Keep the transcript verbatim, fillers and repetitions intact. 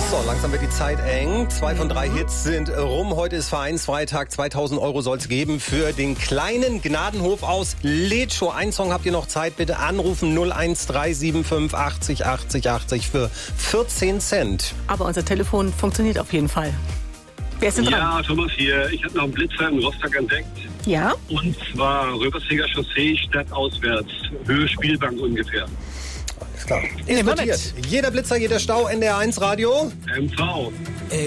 So, langsam wird die Zeit eng. Zwei von drei Hits sind rum. Heute ist Vereinsfreitag. zweitausend Euro soll es geben für den kleinen Gnadenhof aus Letschow. Ein Song habt ihr noch Zeit. Bitte anrufen null eins drei sieben fünf achtzig achtzig achtzig für vierzehn Cent. Aber unser Telefon funktioniert auf jeden Fall. Wer ist denn dran? Ja, Thomas hier. Ich habe noch einen Blitzer in Rostock entdeckt. Ja? Und zwar Röpersäger Chaussee, stadtauswärts. Höhe Spielbank ungefähr. Alles klar. Ist notiert. Jeder Blitzer, jeder Stau, N D R eins Radio. M V.